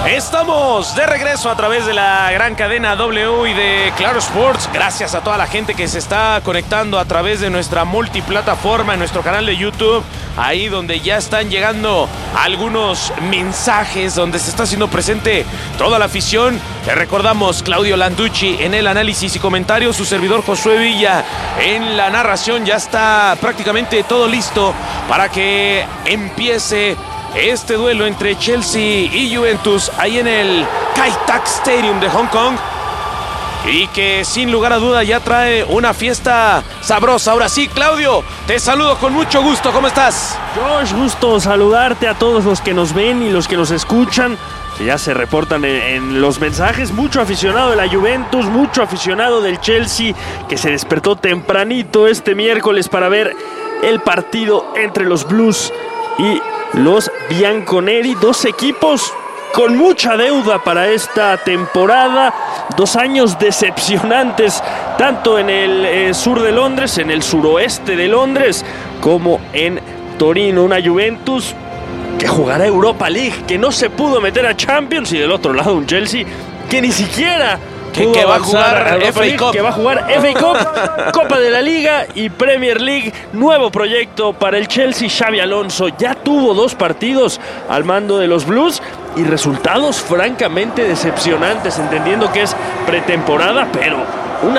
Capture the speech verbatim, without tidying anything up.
Estamos de regreso a través de la gran cadena W y de Claro Sports. Gracias a toda la gente que se está conectando a través de nuestra multiplataforma, en nuestro canal de YouTube, ahí donde ya están llegando algunos mensajes, donde se está haciendo presente toda la afición. Les recordamos, Claudio Landucci en el análisis y comentarios, su servidor Josué Villa en la narración. Ya está prácticamente todo listo para que empiece este duelo entre Chelsea y Juventus ahí en el Kai Tak Stadium de Hong Kong, y que sin lugar a duda ya trae una fiesta sabrosa. Ahora sí, Claudio, te saludo con mucho gusto. ¿Cómo estás? Josh, gusto saludarte a todos los que nos ven y los que nos escuchan, que ya se reportan en, en los mensajes. Mucho aficionado de la Juventus, mucho aficionado del Chelsea, que se despertó tempranito este miércoles para ver el partido entre los Blues y los bianconeri, dos equipos con mucha deuda para esta temporada, dos años decepcionantes, tanto en el eh, sur de Londres, en el suroeste de Londres, como en Torino. Una Juventus que jugará Europa League, que no se pudo meter a Champions, y del otro lado un Chelsea que ni siquiera Que, que va a jugar F A Cup. Que va a jugar F A Cup, Copa de la Liga y Premier League. Nuevo proyecto para el Chelsea. Xabi Alonso ya tuvo dos partidos al mando de los Blues y resultados francamente decepcionantes, entendiendo que es pretemporada, pero una